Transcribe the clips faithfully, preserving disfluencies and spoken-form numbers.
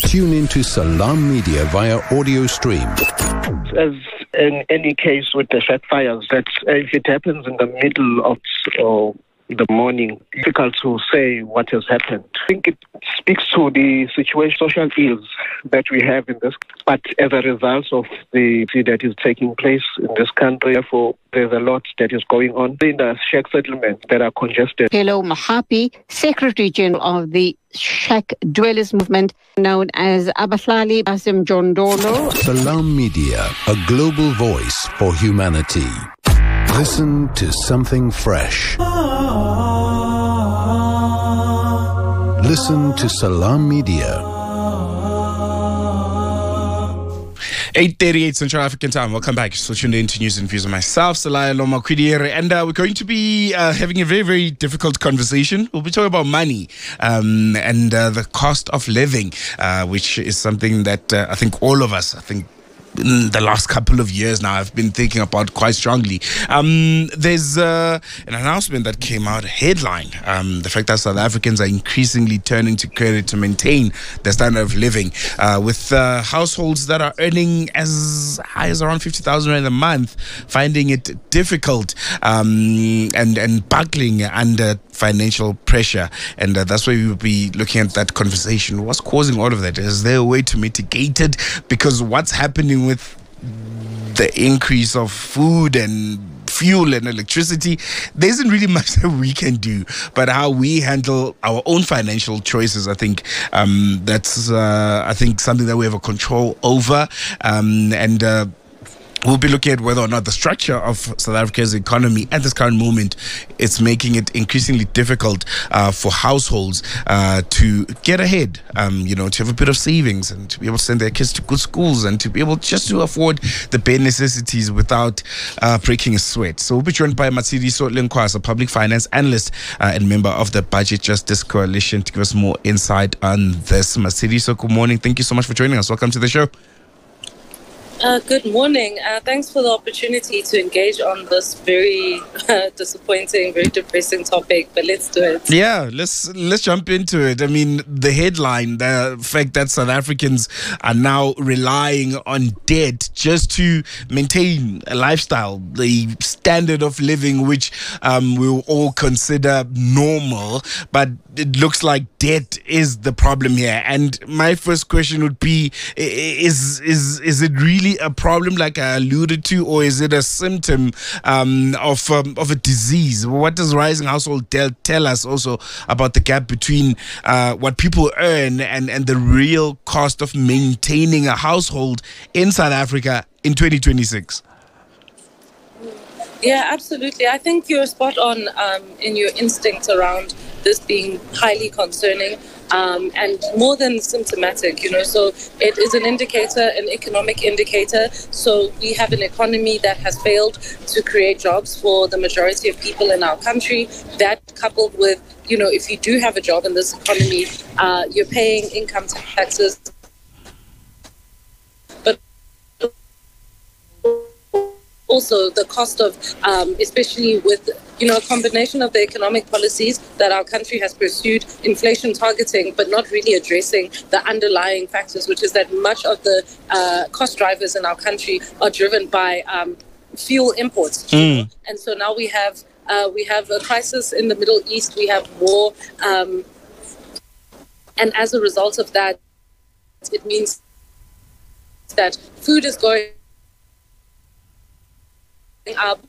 Tune into Salam Media via audio stream. As in any case with the Shek fires, that if it happens in the middle of uh, the morning, difficult to say what has happened. I think it speaks to the situation, social ills that we have in this, but as a result of the that is taking place in this country, therefore there's a lot that is going on in the Shek settlement that are congested. Hello, Mahapi, Secretary General of the Shek Dwellers Movement, known as Abahlali Basim John Dolo. Salam Media, a global voice for humanity. Listen to something fresh. Listen to Salam Media. eight thirty-eight Central African Time. Welcome back. So tuned in to News and Views of myself, Salaya Loma Kwidiere, and uh, we're going to be uh, having a very, very difficult conversation. We'll be talking about money um, and uh, the cost of living, uh, which is something that uh, I think all of us, I think, in the last couple of years now, I've been thinking about quite strongly. Um, there's uh, an announcement that came out, a headline, um, the fact that South Africans are increasingly turning to credit to maintain their standard of living, uh, with uh, households that are earning as high as around fifty thousand rand a month, finding it difficult um, and, and buckling under financial pressure. And uh, that's why we will be looking at that conversation. What's causing all of that? Is there a way to mitigate it? Because what's happening with the increase of food and fuel and electricity, there isn't really much that we can do, but how we handle our own financial choices, I think um, that's uh, I think something that we have a control over, um, and uh, we'll be looking at whether or not the structure of South Africa's economy at this current moment, it's making it increasingly difficult uh, for households uh, to get ahead, um, you know, to have a bit of savings and to be able to send their kids to good schools and to be able just to afford the bare necessities without uh, breaking a sweat. So we'll be joined by Matshidiso Lenkwasa, a public finance analyst uh, and member of the Budget Justice Coalition, to give us more insight on this. Matshidiso, good morning. Thank you so much for joining us. Welcome to the show. Uh, good morning. Uh, thanks for the opportunity to engage on this very uh, disappointing, very depressing topic, but let's do it. Yeah, let's let's jump into it. I mean, the headline, the fact that South Africans are now relying on debt just to maintain a lifestyle, the standard of living which um, we'll all consider normal, but it looks like debt is the problem here. And my first question would be, is is is it really a problem like I alluded to, or is it a symptom um, of um, of a disease? What does rising household debt tell us also about the gap between uh, what people earn and, and the real cost of maintaining a household in South Africa in twenty twenty-six? Yeah, absolutely. I think you're spot on um, in your instinct around this being highly concerning um, and more than symptomatic, you know. So it is an indicator, an economic indicator. So we have an economy that has failed to create jobs for the majority of people in our country. That coupled with, you know, if you do have a job in this economy, uh, you're paying income taxes, but also the cost of, um, especially with, you know, a combination of the economic policies that our country has pursued, inflation targeting, but not really addressing the underlying factors, which is that much of the uh, cost drivers in our country are driven by um, fuel imports. Mm. And so now we have uh, we have a crisis in the Middle East, we have war, um, and as a result of that, it means that food is going up,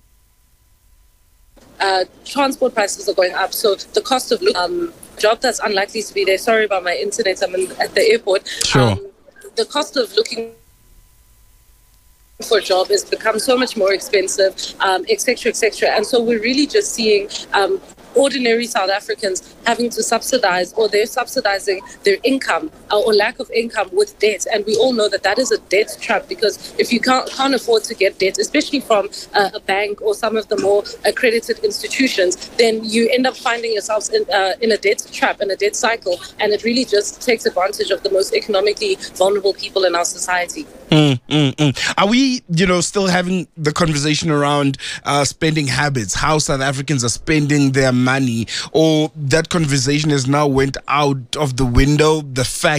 uh, transport prices are going up, so the cost of um, job that's unlikely to be there. Sorry about my internet, I'm in, at the airport. Sure. Um, the cost of looking for a job has become so much more expensive, um, et cetera, et cetera. And so we're really just seeing um, ordinary South Africans having to subsidize, or they're subsidizing their income uh, or lack of income with debt. And we all know that that is a debt trap, because if you can't, can't afford to get debt, especially from uh, a bank or some of the more accredited institutions, then you end up finding yourselves in, uh, in a debt trap and a debt cycle. And it really just takes advantage of the most economically vulnerable people in our society. Mm, mm, mm. Are we, you know, still having the conversation around uh, spending habits, how South Africans are spending their money, or that conversation has now went out of the window? The fact